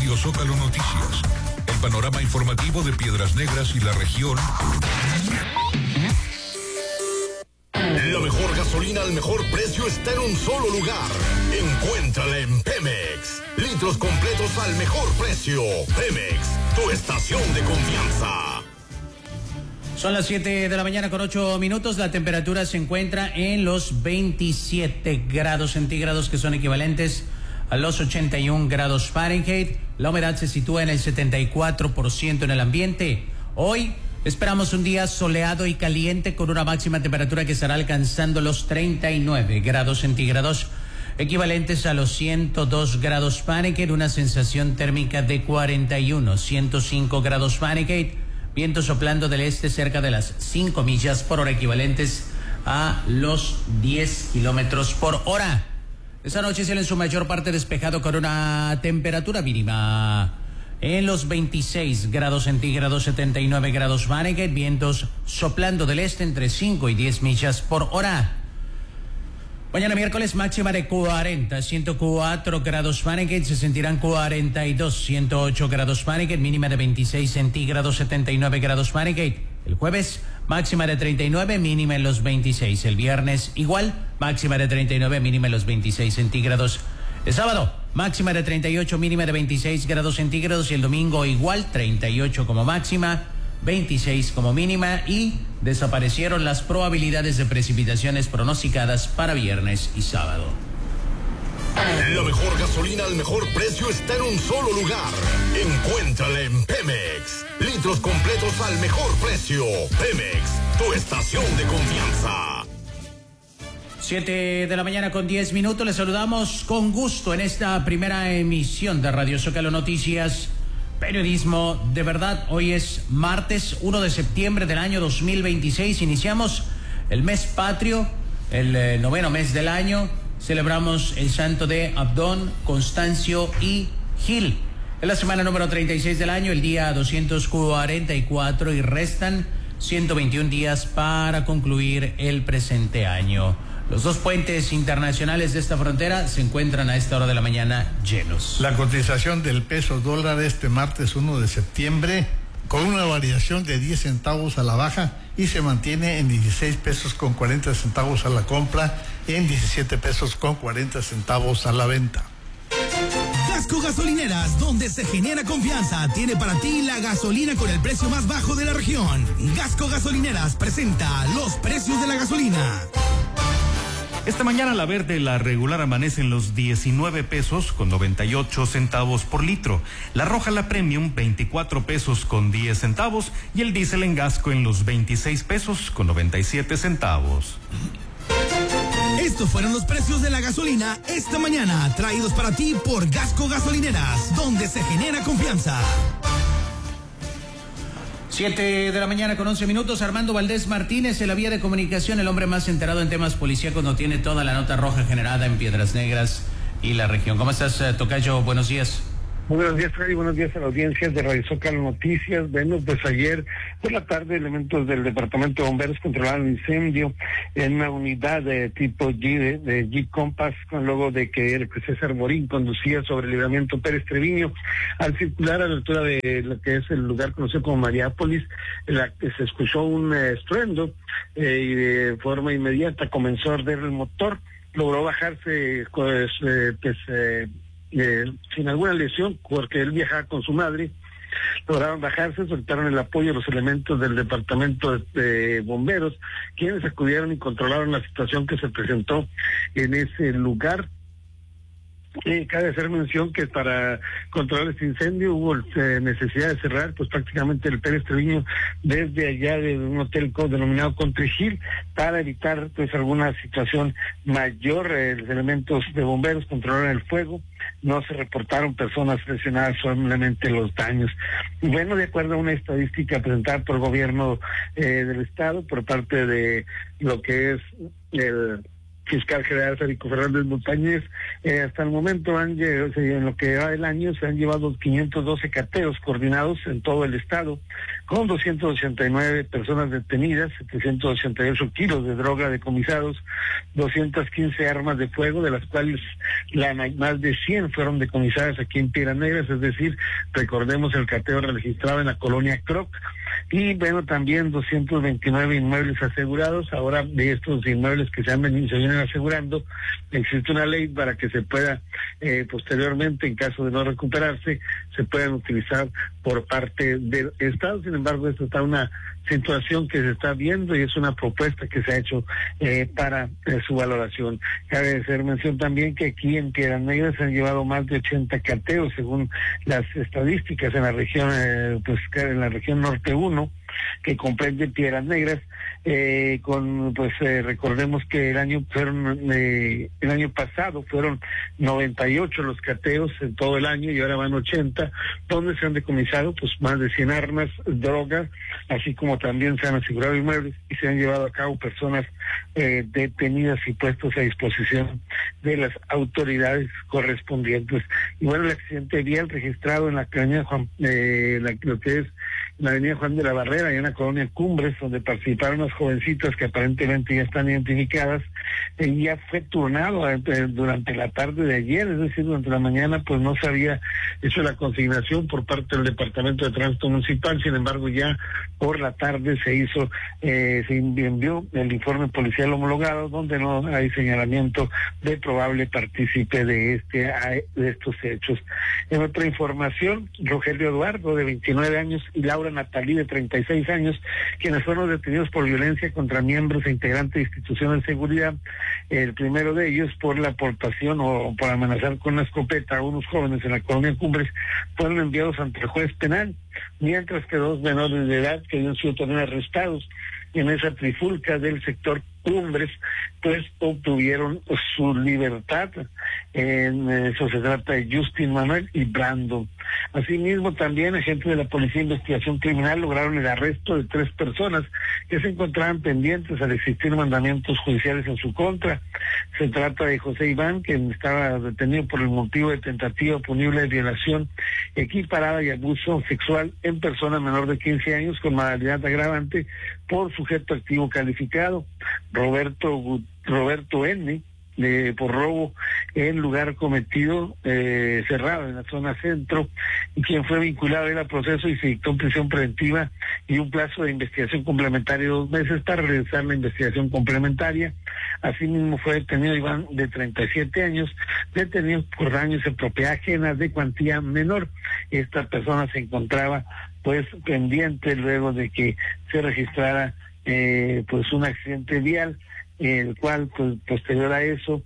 Radio Zócalo Noticias, el panorama informativo de Piedras Negras y la región. La mejor gasolina al mejor precio está en un solo lugar. Encuéntrala en Pemex. Litros completos al mejor precio. Pemex, tu estación de confianza. Son las 7 de la mañana con 8 minutos. La temperatura se encuentra en los 27 grados centígrados, que son equivalentes a los 81 grados Fahrenheit. La humedad se sitúa en el 74% en el ambiente. Hoy esperamos un día soleado y caliente con una máxima temperatura que estará alcanzando los 39 grados centígrados, equivalentes a los 102 grados Fahrenheit, una sensación térmica de 105 grados Fahrenheit, viento soplando del este cerca de las 5 millas por hora, equivalentes a los 10 kilómetros por hora. Esta noche cielo en su mayor parte despejado con una temperatura mínima en los 26 grados centígrados, 79 grados Fahrenheit, vientos soplando del este entre 5 y 10 millas por hora. Mañana miércoles máxima de 104 grados Fahrenheit, se sentirán 42, 108 grados Fahrenheit, mínima de 26 centígrados, 79 grados Fahrenheit. El jueves máxima de 39, mínima en los 26. El viernes igual, máxima de 39, mínima en los 26 centígrados. El sábado, máxima de 38, mínima de 26 grados centígrados. Y el domingo igual, 38 como máxima, 26 como mínima. Y desaparecieron las probabilidades de precipitaciones pronosticadas para viernes y sábado. La mejor gasolina al mejor precio está en un solo lugar. Encuéntrala en Pemex. Litros completos al mejor precio. Pemex, tu estación de confianza. 7 de la mañana con 10 minutos. Les saludamos con gusto en esta primera emisión de Radio Zócalo Noticias, periodismo de verdad. Hoy es martes 1 de septiembre del año 2026. Iniciamos el mes patrio, el noveno mes del año. Celebramos el santo de Abdón, Constancio y Gil. Es la semana número 36 del año, el día 244, y restan 121 días para concluir el presente año. Los dos puentes internacionales de esta frontera se encuentran a esta hora de la mañana llenos. La cotización del peso dólar este martes 1 de septiembre con una variación de 10 centavos a la baja y se mantiene en 16 pesos con 40 centavos a la compra y en 17 pesos con 40 centavos a la venta. Gasco Gasolineras, donde se genera confianza, tiene para ti la gasolina con el precio más bajo de la región. Gasco Gasolineras presenta los precios de la gasolina. Esta mañana la verde, la regular, amanece en los 19 pesos con 98 centavos por litro. La roja, la premium, 24 pesos con 10 centavos. Y el diésel en Gasco en los 26 pesos con 97 centavos. Estos fueron los precios de la gasolina esta mañana, traídos para ti por Gasco Gasolineras, donde se genera confianza. 7 de la mañana con 11 minutos. Armando Valdés Martínez, en la vía de comunicación, el hombre más enterado en temas policíacos, no tiene toda la nota roja generada en Piedras Negras y la región. ¿Cómo estás, tocayo? Buenos días. Muy buenos días, Freddy. Buenos días a la audiencia de Radio Zócalo Noticias. Bueno, pues ayer por la tarde elementos del Departamento de Bomberos controlaron un incendio en una unidad de tipo G, de G Compass, luego de que César Morín conducía sobre el libramiento Pérez Treviño. Al circular a la altura de lo que es el lugar conocido como Mariápolis, se escuchó un estruendo y de forma inmediata comenzó a arder el motor. Logró bajarse sin alguna lesión, porque él viajaba con su madre. Lograron bajarse, soltaron el apoyo de los elementos del departamento de bomberos, quienes acudieron y controlaron la situación que se presentó en ese lugar. Cabe hacer mención que para controlar este incendio hubo necesidad de cerrar pues prácticamente el Pérez Treviño desde allá de un hotel denominado Country Hill para evitar pues alguna situación mayor. Los elementos de bomberos controlaron el fuego, no se reportaron personas lesionadas, solamente los daños. Y bueno, de acuerdo a una estadística presentada por el gobierno del estado por parte de lo que es fiscal general Federico Fernández Montañez, hasta el momento en lo que va del año se han llevado 512 cateos coordinados en todo el estado, con 289 personas detenidas, 788 kilos de droga decomisados, 215 armas de fuego, de las cuales más de 100 fueron decomisadas aquí en Piedras Negras, es decir, recordemos el cateo registrado en la colonia Croc, y bueno, también 229 inmuebles asegurados. Ahora, de estos inmuebles que se vienen asegurando, existe una ley para que se pueda posteriormente, en caso de no recuperarse, se puedan utilizar por parte del Estado. Sin embargo, esto está una situación que se está viendo y es una propuesta que se ha hecho para su valoración. Cabe hacer mención también que aquí en Piedras Negras se han llevado más de 80 cateos según las estadísticas en la región, en la región norte 1, que comprende Piedras Negras, recordemos que el año pasado fueron 98 los cateos en todo el año y ahora van 80, donde se han decomisado más de 100 armas, drogas, así como también se han asegurado inmuebles y se han llevado a cabo personas detenidas y puestas a disposición de las autoridades correspondientes. Y bueno, el accidente vial registrado en la avenida la avenida Juan de la Barrera y en la colonia Cumbres, donde participaron unas jovencitas que aparentemente ya están identificadas, ya fue turnado durante la tarde de ayer, es decir, durante la mañana pues no se había hecho la consignación por parte del Departamento de Tránsito Municipal. Sin embargo, ya por la tarde se envió el informe policial homologado, donde no hay señalamiento de probable partícipe de estos hechos. En otra información, Rogelio Eduardo, de 29 años, y Laura Natalí, de 36 años, quienes fueron detenidos por violencia contra miembros e integrantes de instituciones de seguridad, el primero de ellos por la aportación o por amenazar con una escopeta a unos jóvenes en la colonia Cumbres, fueron enviados ante el juez penal, mientras que 2 menores de edad que habían sido también arrestados en esa trifulca del sector Cumbres, pues obtuvieron su libertad. En eso se trata de Justin Manuel y Brandon. Asimismo, también agentes de la Policía de Investigación Criminal lograron el arresto de 3 personas que se encontraban pendientes al existir mandamientos judiciales en su contra. Se trata de José Iván, quien estaba detenido por el motivo de tentativa punible de violación equiparada y abuso sexual en persona menor de 15 años con modalidad agravante por sujeto activo calificado. Roberto N., por robo en lugar cometido cerrado en la zona centro, y quien fue vinculado a proceso y se dictó en prisión preventiva y un plazo de investigación complementaria de 2 meses para realizar la investigación complementaria. Asimismo fue detenido Iván, de 37 años, detenido por daños en propiedad ajena de cuantía menor. Esta persona se encontraba pendiente luego de que se registrara un accidente vial, el cual posterior a eso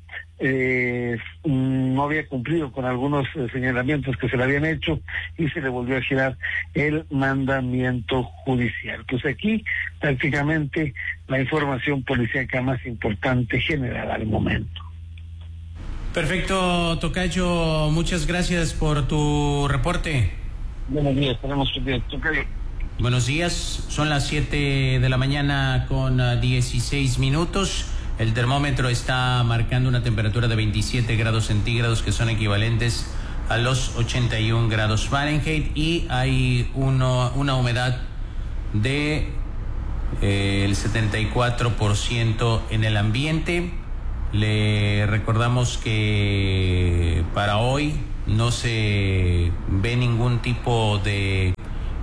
no había cumplido con algunos señalamientos que se le habían hecho y se le volvió a girar el mandamiento judicial. Pues aquí prácticamente la información policíaca más importante generada al momento. Perfecto, tocayo, muchas gracias por tu reporte. Buenos días, tenemos que ver, tocayo. Buenos días, son las 7 de la mañana con 16 minutos. El termómetro está marcando una temperatura de 27 grados centígrados, que son equivalentes a los 81 grados Fahrenheit, y hay una humedad de el 74% en el ambiente. Le recordamos que para hoy no se ve ningún tipo de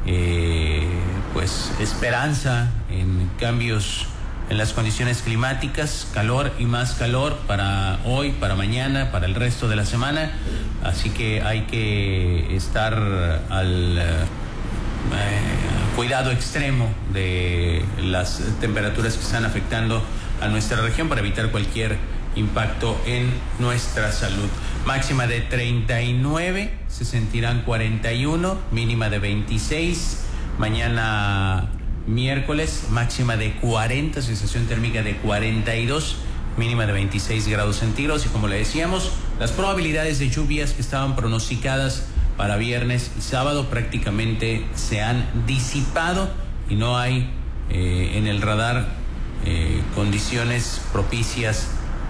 esperanza en cambios en las condiciones climáticas, calor y más calor para hoy, para mañana, para el resto de la semana, así que hay que estar al cuidado extremo de las temperaturas que están afectando a nuestra región para evitar cualquier impacto en nuestra salud. Máxima de 39, se sentirán 41, mínima de 26. Mañana miércoles, máxima de 40, sensación térmica de 42, mínima de 26 grados centígrados. Y como le decíamos, las probabilidades de lluvias que estaban pronosticadas para viernes y sábado prácticamente se han disipado y no hay en el radar condiciones propicias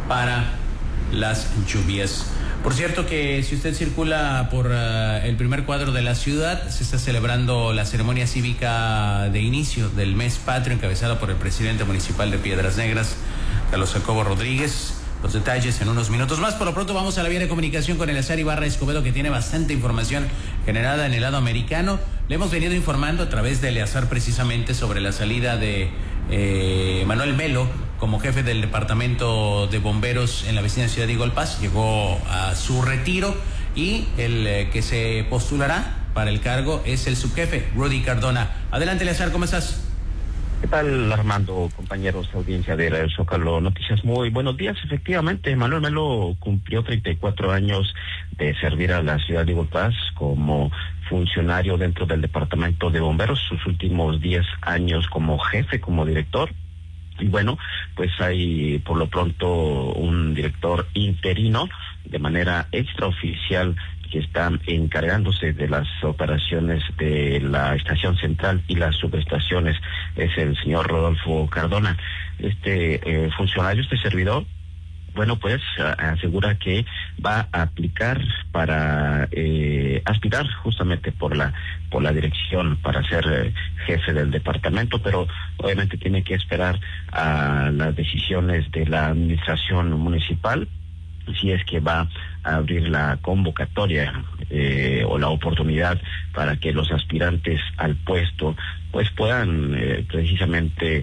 para las lluvias. Por cierto que si usted circula por el primer cuadro de la ciudad, se está celebrando la ceremonia cívica de inicio del mes patrio, encabezada por el presidente municipal de Piedras Negras, Carlos Jacobo Rodríguez. Los detalles en unos minutos más. Por lo pronto vamos a la vía de comunicación con Eleazar Ibarra Escobedo, que tiene bastante información generada en el lado americano. Le hemos venido informando a través de Eleazar precisamente sobre la salida de Manuel Melo como jefe del departamento de bomberos en la vecina ciudad de Eagle Pass. Llegó a su retiro y el que se postulará para el cargo es el subjefe Rudy Cardona. Adelante, Eleazar, ¿cómo estás? ¿Qué tal, Armando, compañeros, audiencia de Radio Zócalo Noticias? Muy buenos días. Efectivamente, Manuel Melo cumplió 34 años de servir a la ciudad de Eagle Pass como funcionario dentro del departamento de bomberos, sus últimos 10 años como jefe, como director. Y bueno, pues hay por lo pronto un director interino de manera extraoficial que está encargándose de las operaciones de la estación central y las subestaciones. Es el señor Rodolfo Cardona. Este funcionario, este servidor, bueno, pues asegura que va a aplicar para aspirar justamente por la dirección para ser jefe del departamento, pero obviamente tiene que esperar a las decisiones de la administración municipal, si es que va a abrir la convocatoria o la oportunidad para que los aspirantes al puesto pues puedan precisamente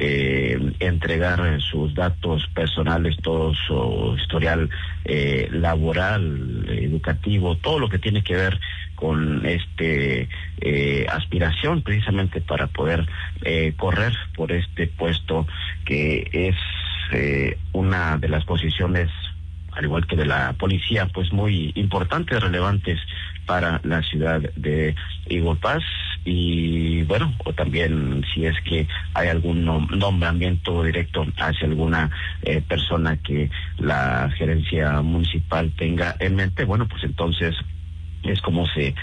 entregar sus datos personales, todo su historial laboral, educativo, todo lo que tiene que ver con aspiración precisamente para poder correr por este puesto, que es una de las posiciones, al igual que de la policía, pues muy importantes, relevantes para la ciudad de Eagle Pass. Y bueno, o también si es que hay algún nombramiento directo hacia alguna persona que la gerencia municipal tenga en mente, bueno, pues entonces es como se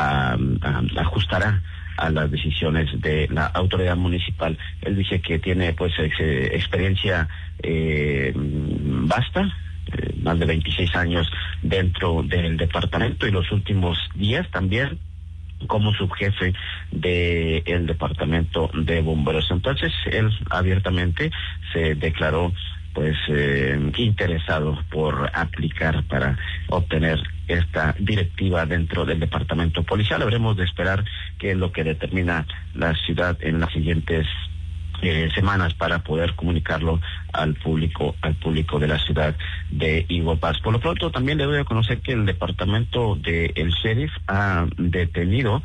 ajustará a las decisiones de la autoridad municipal. Él dice que tiene pues experiencia vasta, más de 26 años dentro del departamento, y los últimos 10 también como subjefe del departamento de bomberos. Entonces él abiertamente se declaró pues interesado por aplicar para obtener esta directiva dentro del departamento policial. Habremos de esperar qué es lo que determina la ciudad en las siguientes semanas para poder comunicarlo al público de la ciudad de Eagle Pass. Por lo pronto también le doy a conocer que el departamento del sheriff ha detenido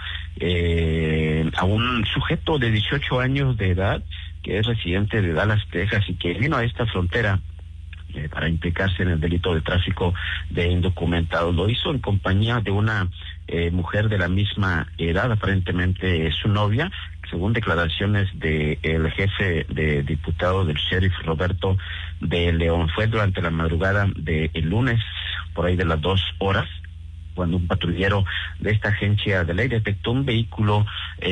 a un sujeto de 18 años de edad que es residente de Dallas, Texas, y que vino a esta frontera para implicarse en el delito de tráfico de indocumentados. Lo hizo en compañía de una mujer de la misma edad, aparentemente es su novia. Según declaraciones del jefe de diputados del sheriff Roberto de León, fue durante la madrugada del lunes, por ahí de las 2 horas, cuando un patrullero de esta agencia de ley detectó un vehículo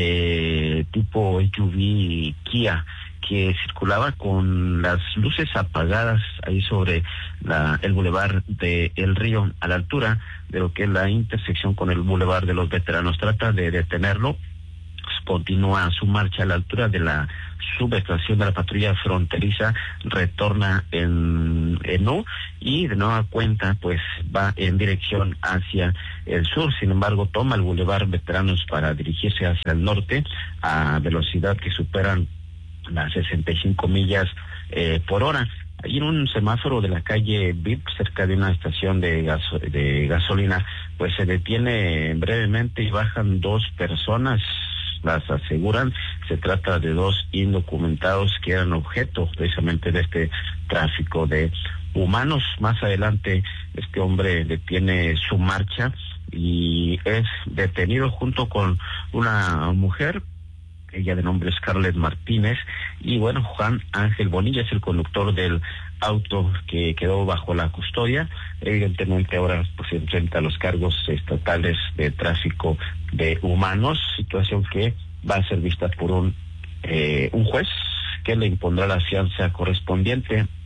tipo SUV Kia que circulaba con las luces apagadas ahí sobre el bulevar de El Río, a la altura de lo que es la intersección con el bulevar de los veteranos. Trata de detenerlo, continúa su marcha a la altura de la subestación de la patrulla fronteriza, retorna en U y de nueva cuenta pues va en dirección hacia el sur. Sin embargo, toma el bulevar veteranos para dirigirse hacia el norte a velocidad que superan las 65 millas por hora. Allí en un semáforo de la calle VIP, cerca de una estación de gasolina, pues se detiene brevemente y bajan 2 personas. Las aseguran, se trata de 2 indocumentados que eran objeto precisamente de este tráfico de humanos. Más adelante este hombre detiene su marcha y es detenido junto con una mujer, ella de nombre Scarlett Martínez, y bueno, Juan Ángel Bonilla es el conductor del auto que quedó bajo la custodia. Evidentemente ahora pues se enfrenta a los cargos estatales de tráfico de humanos, situación que va a ser vista por un juez que le impondrá la fianza correspondiente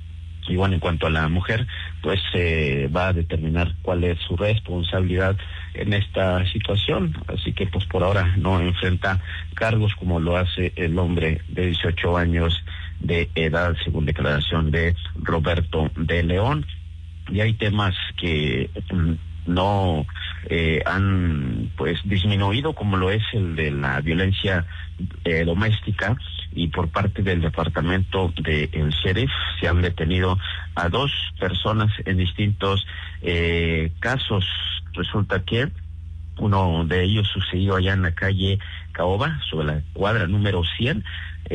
Y bueno, en cuanto a la mujer, pues va a determinar cuál es su responsabilidad en esta situación. Así que pues por ahora no enfrenta cargos como lo hace el hombre de 18 años de edad, según declaración de Roberto de León. Y hay temas que no han pues disminuido, como lo es el de la violencia doméstica, y por parte del departamento del sheriff se han detenido a 2 personas en distintos casos. Resulta que uno de ellos sucedió allá en la calle Caoba, sobre la cuadra número 100,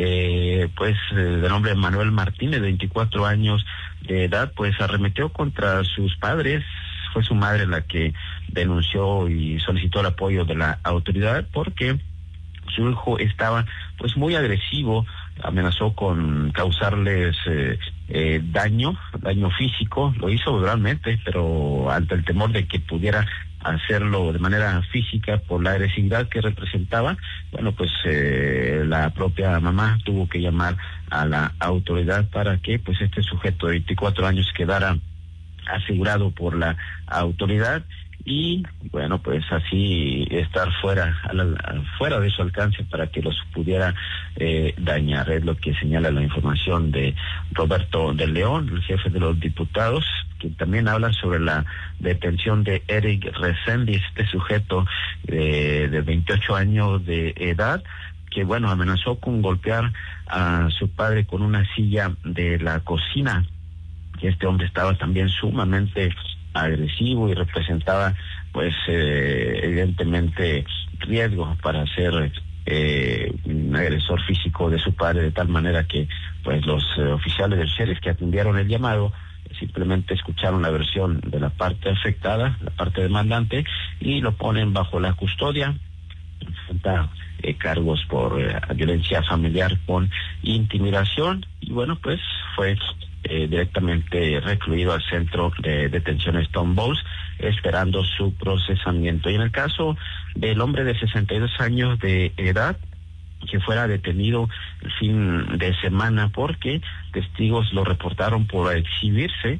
de nombre Manuel Martínez, de 24 años de edad, pues arremetió contra sus padres. Fue su madre la que denunció y solicitó el apoyo de la autoridad porque su hijo estaba pues muy agresivo, amenazó con causarles daño físico. Lo hizo verbalmente, pero ante el temor de que pudiera hacerlo de manera física por la agresividad que representaba, bueno, pues la propia mamá tuvo que llamar a la autoridad para que pues este sujeto de 24 años quedara asegurado por la autoridad y bueno, pues así estar fuera de su alcance para que los pudiera dañar. Es lo que señala la información de Roberto de León, el jefe de los diputados, que también habla sobre la detención de Eric Reséndiz, este sujeto de 28 años de edad, que bueno, amenazó con golpear a su padre con una silla de la cocina. Que este hombre estaba también sumamente agresivo y representaba pues evidentemente riesgo para ser un agresor físico de su padre, de tal manera que pues los oficiales del sheriff que atendieron el llamado simplemente escucharon la versión de la parte afectada, la parte demandante, y lo ponen bajo la custodia. Enfrenta cargos por violencia familiar con intimidación y bueno, pues fue directamente recluido al centro de detención Stone Balls, esperando su procesamiento. Y en el caso del hombre de 62 años de edad, que fuera detenido el fin de semana porque testigos lo reportaron por exhibirse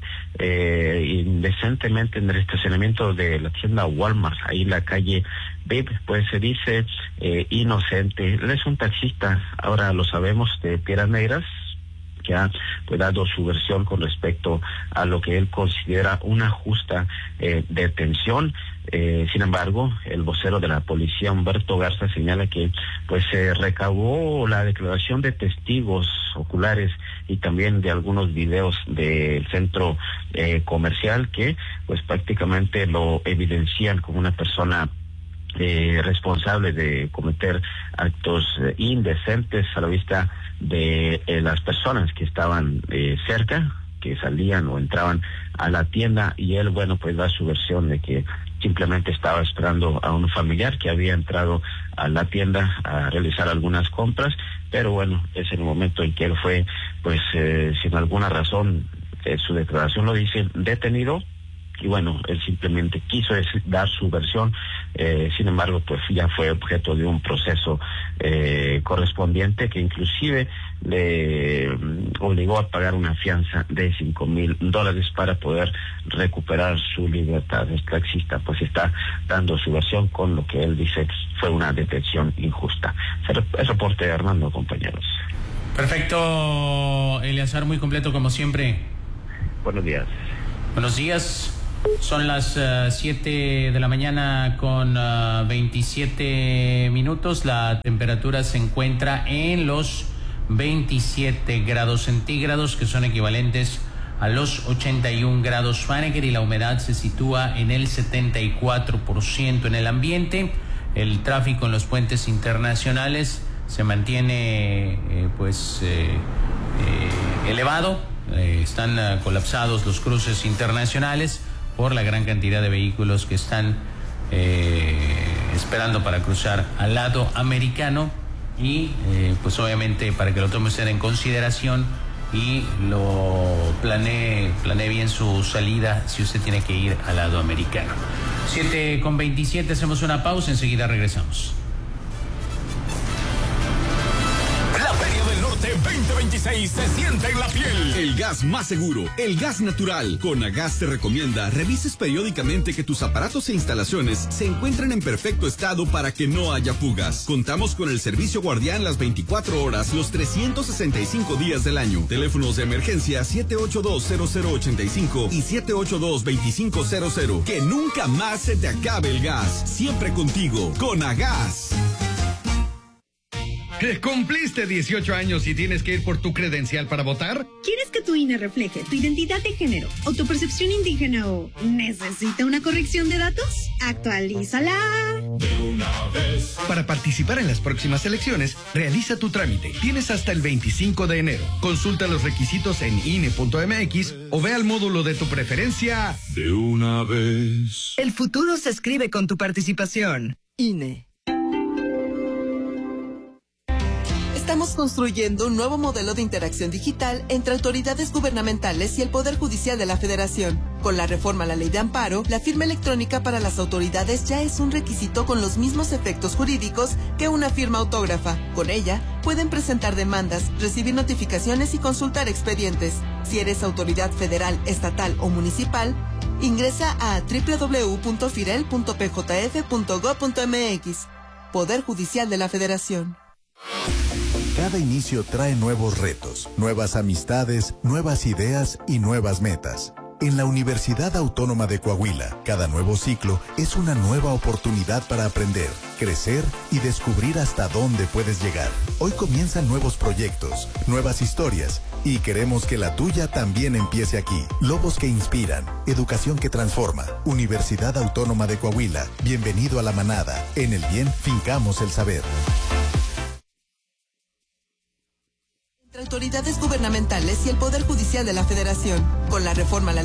indecentemente en el estacionamiento de la tienda Walmart, ahí en la calle Bib, pues se dice inocente. Él es un taxista, ahora lo sabemos, de Piedras Negras, que ha pues dado su versión con respecto a lo que él considera una justa detención. Sin embargo, el vocero de la policía, Humberto Garza, señala que pues se recabó la declaración de testigos oculares y también de algunos videos del centro comercial que pues prácticamente lo evidencian como una persona responsable de cometer actos indecentes a la vista de las personas que estaban cerca, que salían o entraban a la tienda, y él, bueno, pues da su versión de que simplemente estaba esperando a un familiar que había entrado a la tienda a realizar algunas compras, pero bueno, es el momento en que él fue, pues sin alguna razón, su declaración lo dice, detenido. Y bueno, él simplemente quiso dar su versión, sin embargo, pues ya fue objeto de un proceso correspondiente que inclusive le obligó a pagar una fianza de $5,000 para poder recuperar su libertad. El taxista pues está dando su versión con lo que él dice fue una detención injusta. Es reporte, Armando, compañeros. Perfecto, Eleazar, muy completo como siempre. Buenos días. Buenos días. Son las 7 de la mañana con 27 minutos. La temperatura se encuentra en los 27 grados centígrados, que son equivalentes a los 81 grados Fahrenheit, y la humedad se sitúa en el 74% en el ambiente. El tráfico en los puentes internacionales se mantiene elevado. Están colapsados los cruces internacionales por la gran cantidad de vehículos que están esperando para cruzar al lado americano, y pues obviamente para que lo tome usted en consideración y lo planee bien su salida si usted tiene que ir al lado americano. 7:27, hacemos una pausa, enseguida regresamos. La Feria del Norte 2026 se siente en la piel. El gas más seguro, el gas natural. Conagas te recomienda revises periódicamente que tus aparatos e instalaciones se encuentren en perfecto estado para que no haya fugas. Contamos con el servicio guardián las 24 horas, los 365 días del año. Teléfonos de emergencia 782-0085 y 782-2500. Que nunca más se te acabe el gas. Siempre contigo, Conagas. ¿Cumpliste 18 años y tienes que ir por tu credencial para votar? ¿Quieres que tu INE refleje tu identidad de género o tu percepción indígena o necesita una corrección de datos? Actualízala De una vez. Para participar en las próximas elecciones, realiza tu trámite. Tienes hasta el 25 de enero. Consulta los requisitos en INE.mx o ve al módulo de tu preferencia. De una vez. El futuro se escribe con tu participación. INE. Estamos construyendo un nuevo modelo de interacción digital entre autoridades gubernamentales y el Poder Judicial de la Federación. Con la reforma a la Ley de Amparo, la firma electrónica para las autoridades ya es un requisito con los mismos efectos jurídicos que una firma autógrafa. Con ella, pueden presentar demandas, recibir notificaciones y consultar expedientes. Si eres autoridad federal, estatal o municipal, ingresa a www.firel.pjf.gov.mx. Poder Judicial de la Federación. Cada inicio trae nuevos retos, nuevas amistades, nuevas ideas y nuevas metas. En la Universidad Autónoma de Coahuila, cada nuevo ciclo es una nueva oportunidad para aprender, crecer y descubrir hasta dónde puedes llegar. Hoy comienzan nuevos proyectos, nuevas historias y queremos que la tuya también empiece aquí. Lobos que inspiran, educación que transforma. Universidad Autónoma de Coahuila, bienvenido a la manada. En el bien, fincamos el saber. Autoridades gubernamentales y el Poder Judicial de la Federación. Con la reforma a la Ley